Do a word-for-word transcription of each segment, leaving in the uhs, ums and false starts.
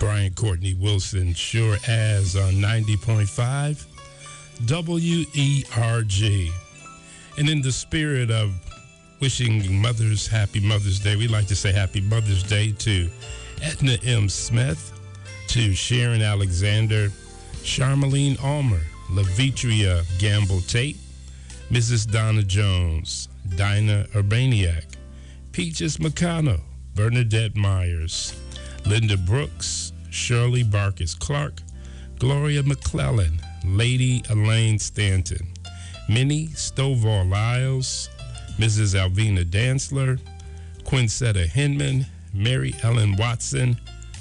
Brian Courtney Wilson, sure as on ninety point five W E R G. And in the spirit of wishing mothers happy Mother's Day, we'd like to say happy Mother's Day to Edna M. Smith, to Sharon Alexander, Charmaline Almer, Lavitria Gamble Tate, Missus Donna Jones, Dinah Urbaniak, Peaches McConnell, Bernadette Myers, Linda Brooks, Shirley Barkis Clark, Gloria McClellan, Lady Elaine Stanton, Minnie Stovall Lyles, Missus Alvina Dantzler, Quincetta Hinman, Mary Ellen Watson.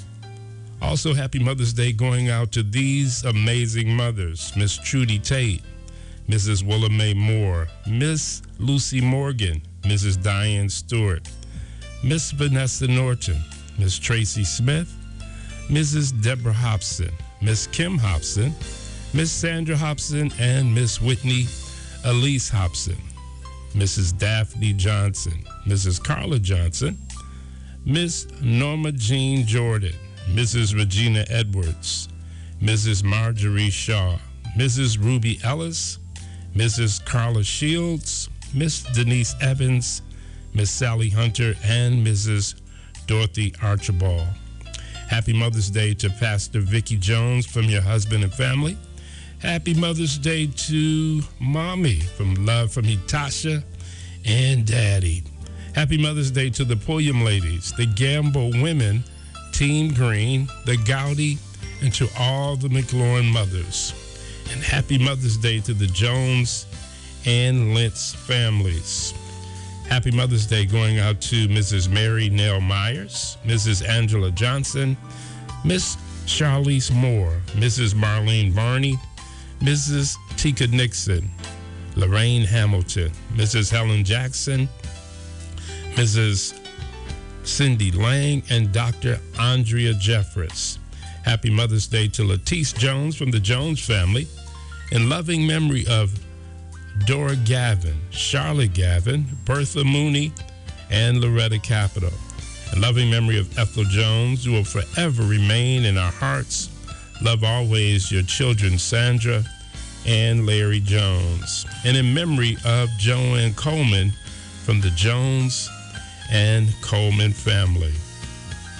Also, happy Mother's Day going out to these amazing mothers: Miss Trudy Tate, Missus Willa Mae Moore, Miss Lucy Morgan, Missus Diane Stewart, Miss Vanessa Norton, Miss Tracy Smith, Missus Deborah Hobson, Miss Kim Hobson, Miss Sandra Hobson, and Miss Whitney Elise Hobson, Missus Daphne Johnson, Missus Carla Johnson, Miss Norma Jean Jordan, Missus Regina Edwards, Missus Marjorie Shaw, Missus Ruby Ellis, Missus Carla Shields, Miss Denise Evans, Miss Sally Hunter, and Missus Dorothy Archibald. Happy Mother's Day to Pastor Vicki Jones from your husband and family. Happy Mother's Day to Mommy from Love from Hitasha and Daddy. Happy Mother's Day to the Pulliam ladies, the Gamble women, Team Green, the Gowdy, and to all the McLaurin mothers. And happy Mother's Day to the Jones and Lentz families. Happy Mother's Day going out to Missus Mary Nell Myers, Missus Angela Johnson, Miss Charlize Moore, Missus Marlene Barney, Missus Tika Nixon, Lorraine Hamilton, Missus Helen Jackson, Missus Cindy Lang, and Doctor Andrea Jeffress. Happy Mother's Day to Letice Jones from the Jones family, in loving memory of Dora Gavin, Charlotte Gavin, Bertha Mooney, and Loretta Capito. In loving memory of Ethel Jones, who will forever remain in our hearts. Love always your children, Sandra and Larry Jones. And in memory of Joanne Coleman from the Jones and Coleman family.